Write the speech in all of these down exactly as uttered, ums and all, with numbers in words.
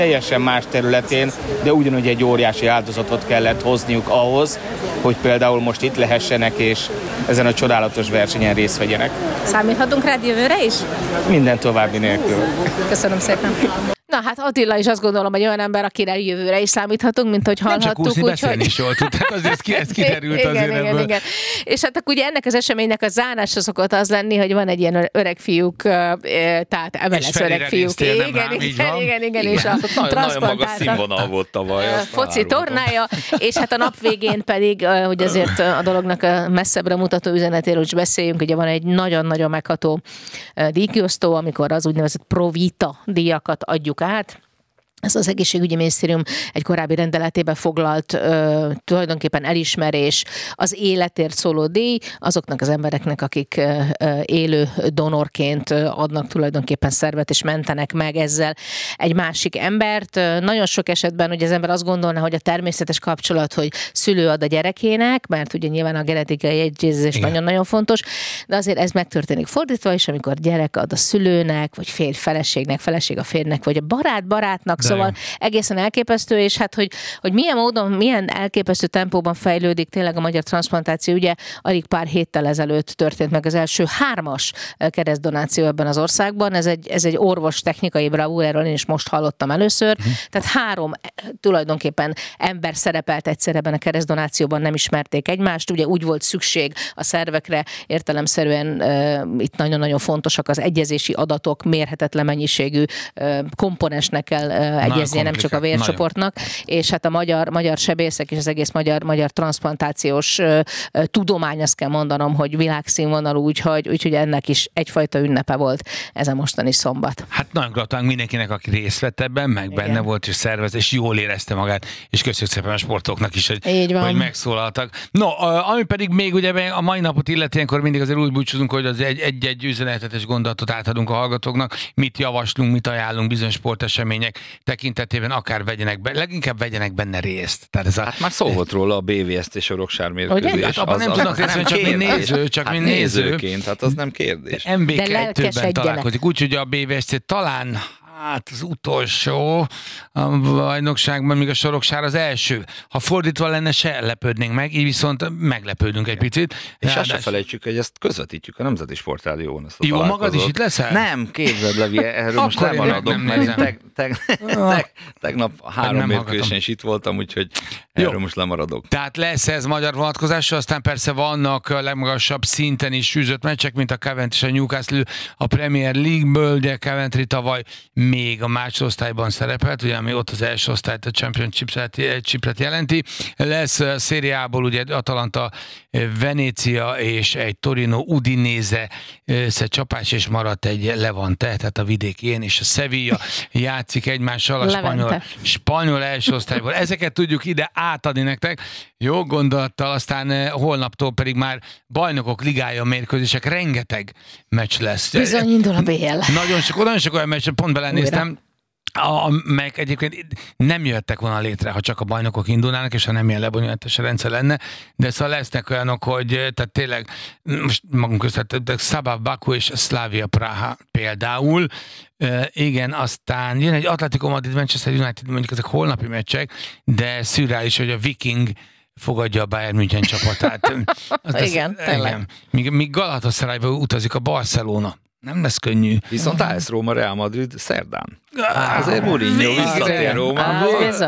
teljesen más területén, de ugyanúgy egy óriási áldozatot kellett hozniuk ahhoz, hogy például most itt lehessenek, és ezen a csodálatos versenyen részt vegyenek. Számíthatunk rád jövőre is? Minden további nélkül. Köszönöm szépen. Na hát Attila is azt gondolom, hogy olyan ember, akire jövőre is számíthatunk, mint hogy hallhattuk. Nem csak úszni, beszélni is jól tud, tehát azért ez kiderült igen, azért igen, ebből. Igen. És hát ugye ennek az eseménynek a zárása szokott az lenni, hogy van egy ilyen öreg fiúk, tehát em el es öreg fiúk. Igen, igen, igen, igen, igen, és a nagyon magas színvonal volt tavaly. Foci tornája, és hát a nap végén pedig, hogy azért a dolognak a messzebbre mutató üzenetéről is beszéljünk, ugye van egy nagyon-nagyon megható díjkiosztó, amikor az úgynevezett Pro Vita díjakat adjuk át. Ez az egészségügyi minisztérium egy korábbi rendeletében foglalt ö, tulajdonképpen elismerés, az életért szóló díj azoknak az embereknek, akik ö, élő donorként adnak tulajdonképpen szervet és mentenek meg ezzel egy másik embert. Nagyon sok esetben ugye az ember azt gondolna, hogy a természetes kapcsolat, hogy szülő ad a gyerekének, mert ugye nyilván a genetikai jegyzés nagyon-nagyon fontos, de azért ez megtörténik fordítva is, amikor gyerek ad a szülőnek, vagy férj feleségnek, feleség a férnek, vagy a barát barátnak. De szóval jó. Egészen elképesztő, és hát, hogy, hogy milyen módon, milyen elképesztő tempóban fejlődik tényleg a magyar transzplantáció. Ugye alig pár héttel ezelőtt történt meg az első hármas keresztdonáció ebben az országban. Ez egy, ez egy orvos technikai bravúr, erről én is most hallottam először. Uh-huh. Tehát három tulajdonképpen ember szerepelt egyszer ebben a keresztdonációban, nem ismerték egymást. Ugye úgy volt szükség a szervekre, értelemszerűen uh, itt nagyon-nagyon fontosak az egyezési adatok, mérhetetlen mennyiségű uh, komponensnek kell uh, egyeznie, nem csak a vércsoportnak, nagyon. És hát a magyar, magyar sebészek és az egész magyar, magyar transzplantációs uh, tudomány, azt kell mondanom, hogy világszínvonalú, úgyhogy, úgyhogy ennek is egyfajta ünnepe volt ez a mostani szombat. Hát nagyon gratulálunk mindenkinek, aki részt vett ebben, meg igen. benne volt és szervez, és jól érezte magát, és köszönjük szépen a sportoknak is, hogy, hogy megszólaltak. No, ami pedig még ugye a mai napot illeti, ilyenkor mindig azért úgy búcsúzunk, hogy az egy-egy üzenetet és gondolatot átadunk a hallgatóknak, mit javaslunk, mit ajánlunk bizonyos sportesemények tekintetében, akár vegyenek be, leginkább vegyenek benne részt. Tehát ez a... Hát már szó volt róla a bé vé es-t és a Roksár mérkőzés. Hát abban nem tudnak részt, csak mint néző, csak hát mint néző. Nézőként, hát az nem kérdés. em bé kettőben találkozik, úgyhogy a bé vé es cé talán hát az utolsó a bajnokságban, míg a Soroksár az első. Ha fordítva lenne, se lepődnénk meg, így viszont meglepődünk egy picit. És azt se felejtsük, hogy ezt közvetítjük a Nemzeti Sportrádión. Jó, magad is itt leszel? Nem, képzeld, Levi, erről most lemaradok, mert teg, teg, teg, tegnap három mérkőzésen is itt voltam, úgyhogy erről most lemaradok. Tehát lesz ez magyar vonatkozású, aztán persze vannak a legmagasabb szinten is sűzött meccsek, mint a Coventry és a Newcastle a Premier League-ből, de Coventry tavaly még a másodosztályban szerepelt, ugye ami ott az első osztályt, a Championship-et jelenti. Lesz a Serie A-ból ugye Atalanta, Venécia és egy Torino Udinese összecsapás, és maradt egy Levante, tehát a vidékén, és a Sevilla játszik egymással a spanyol, spanyol első osztályból. Ezeket tudjuk ide átadni nektek, jó gondolattal, aztán holnaptól pedig már bajnokok ligája mérkőzések, rengeteg meccs lesz. Bizony indul a bé el. Nagyon sok, nagyon sok olyan meccs, pont belenéztem, A, meg egyébként nem jöttek volna létre, ha csak a bajnokok indulnának, és ha nem ilyen lebonyolítás rendszer lenne, de szóval lesznek olyanok, hogy tehát tényleg most magunk között Szabá Baku és Slavia Praha például, Uh, igen, aztán jön egy Atletico Madrid, Manchester United, mondjuk ezek holnapi meccsek, de szürreális, hogy a Viking fogadja a Bayern München csapatát. Az, igen, az, igen. Míg, míg Galatasarayba utazik a Barcelona. Nem lesz könnyű. Viszont á es Róma Real Madrid szerdán. Azért Mourinho visszatér Rómába.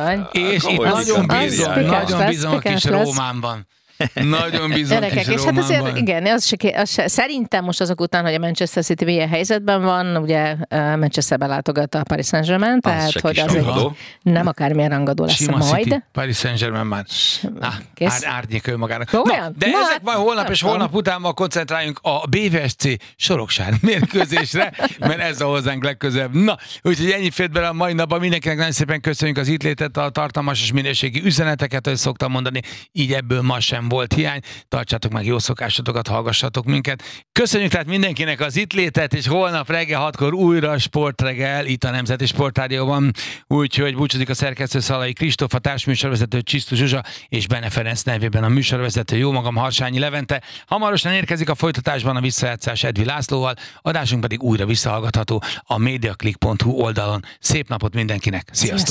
És itt nagyon bízom, nagyon bízom a kis Rómánban. Nagyon bizony kis és hát azért, igen, az se, az se, szerintem most azok után, hogy a Manchester City milyen helyzetben van, ugye Manchesterbe látogat a Paris Saint-Germain, tehát hogy az egy, nem akármilyen rangadó lesz Sima majd. City, Paris Saint-Germain már ár, árnyék önmagának. Na, de na, ezek majd holnap és holnap után ma koncentráljunk a bé vé es cé Soroksár mérkőzésre, mert ez a hozzánk legközelebb. Na, úgyhogy ennyi fért bele a mai napban. Mindenkinek nagyon szépen köszönjük az itt létet, a tartalmas és minőségi üzeneteket, hogy szoktam mondani, így ebből ma sem volt hiány. Tartsátok meg jó szokásotokat, hallgassatok minket. Köszönjük tehát mindenkinek az itt létet, és holnap reggel hatkor újra Sportreggel itt a Nemzeti Sportrádióban. Úgyhogy búcsúzik a szerkesztő Szalai Kristóf, a társműsorvezető Csisztus Zsuzsa, és Bene Ferenc nevében a műsorvezető, jó magam, Harsányi Levente. Hamarosan érkezik a folytatásban a visszajátszás Edvi Lászlóval, adásunk pedig újra visszahallgatható a mediaclick pont hu oldalon. Szép napot mindenkinek, sziasztok!